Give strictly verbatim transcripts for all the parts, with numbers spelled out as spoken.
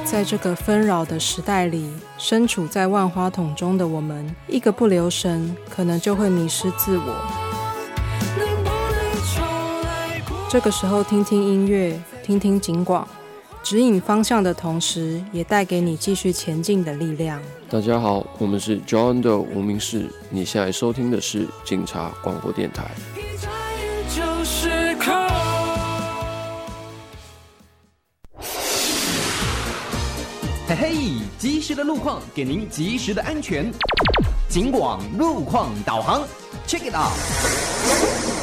在这个纷扰的时代里，身处在万花筒中的我们，一个不留神，可能就会迷失自我。这个时候听听音乐，听听警广，指引方向的同时，也带给你继续前进的力量。 大家好，我们是 John 的无名氏，你现在收听的是警察广播电台。 嘿嘿，及时的路况给您及时的安全，警广路况导航 ，Check it out。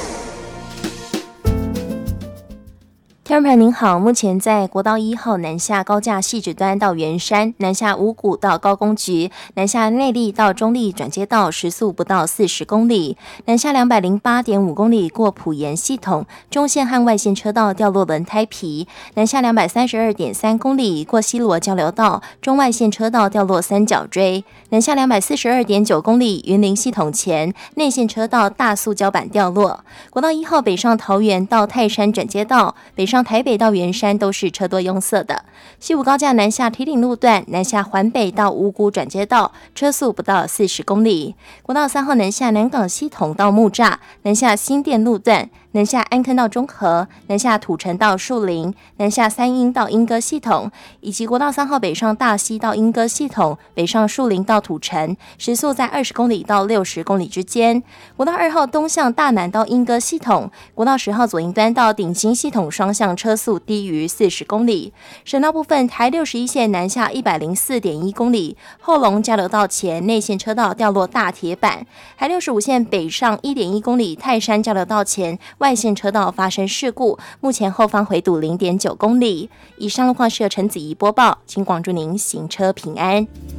听众朋友您好，目前在国道一号南下高架汐止端到圆山，南下五股到高工局，南下内壢到中壢转接道时速不到四十公里，南下两百零八点五公里过埔盐系统，中线和外线车道掉落轮胎皮，南下两百三十二点三公里过西螺交流道，中外线车道掉落三角锥，南下两百四十二点九公里云林系统前内线车道大塑胶板掉落，国道一号北上桃园到泰山转接道，北上台北到圆山都是车多拥塞的。西武高架南下堤顶路段，南下环北到五股转接道，车速不到四十公里。国道三号南下南港系统到木栅，南下新店路段，南下安坑到中和，南下土城到树林，南下三鶯到莺歌系统，以及国道三号北上大溪到莺歌系统，北上树林到土城，时速在二十公里到六十公里之间。国道二号东向大南到莺歌系统，国道十号左营端到顶新系统双向车速低于四十公里。省道部分，台六十一线南下一百零四点一公里，后龙交流道前内线车道掉落大铁板。台六十五线北上一点一公里，泰山交流道前外线车道发生事故，目前后方回堵零点九公里。以上路况是由陈子怡播报，请广祝您行车平安。